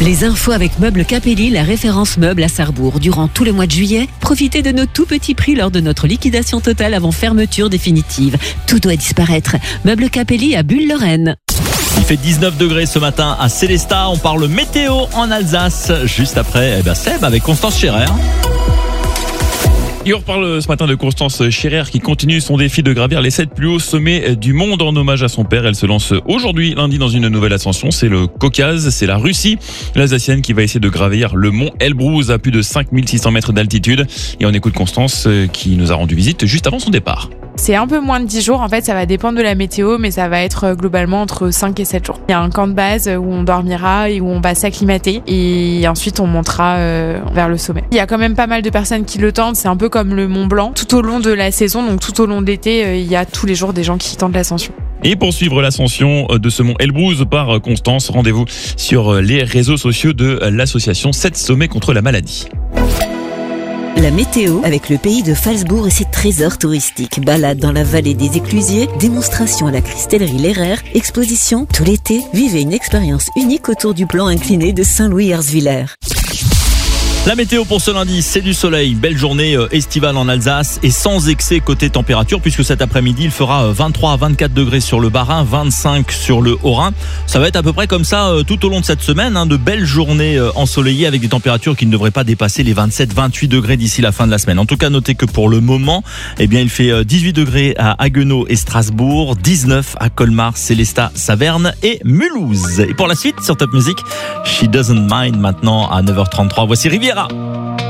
Les infos avec Meubles Capelli, la référence meuble à Sarrebourg. Durant tout le mois de juillet, profitez de nos tout petits prix lors de notre liquidation totale avant fermeture définitive. Tout doit disparaître. Meubles Capelli à Bulle-Lorraine. Il fait 19 degrés ce matin à Célestat. On parle météo en Alsace. Juste après, Seb avec Constance Scherer. Et on reparle ce matin de Constance Scherer qui continue son défi de gravir les 7 plus hauts sommets du monde en hommage à son père. Elle se lance aujourd'hui, lundi, dans une nouvelle ascension. C'est le Caucase, c'est la Russie. L'Alsacienne qui va essayer de gravir le mont Elbrouz à plus de 5600 mètres d'altitude. Et on écoute Constance qui nous a rendu visite juste avant son départ. C'est un peu moins de 10 jours, en fait ça va dépendre de la météo, mais ça va être globalement entre 5 et 7 jours. Il y a un camp de base où on dormira et où on va s'acclimater et ensuite on montera vers le sommet. Il y a quand même pas mal de personnes qui le tentent, c'est un peu comme le Mont Blanc. Tout au long de la saison, donc tout au long de l'été, il y a tous les jours des gens qui tentent l'ascension. Et pour suivre l'ascension de ce mont Elbrouz par Constance, rendez-vous sur les réseaux sociaux de l'association 7 sommets contre la maladie. La météo avec le pays de Phalsbourg et ses trésors touristiques. Balade dans la vallée des Éclusiers, démonstration à la cristallerie Lehrer, exposition tout l'été. Vivez une expérience unique autour du plan incliné de Saint-Louis-Herzwiller. La météo pour ce lundi, c'est du soleil, belle journée estivale en Alsace et sans excès côté température puisque cet après-midi il fera 23 à 24 degrés sur le Bas-Rhin, 25 sur le Haut-Rhin. Ça va être à peu près comme ça tout au long de cette semaine, de belles journées ensoleillées avec des températures qui ne devraient pas dépasser les 27-28 degrés d'ici la fin de la semaine. En tout cas, notez que pour le moment, il fait 18 degrés à Haguenau et Strasbourg, 19 à Colmar, Célestat, Saverne et Mulhouse. Et pour la suite sur Top Music, She Doesn't Mind maintenant à 9h33. Voici Riviera.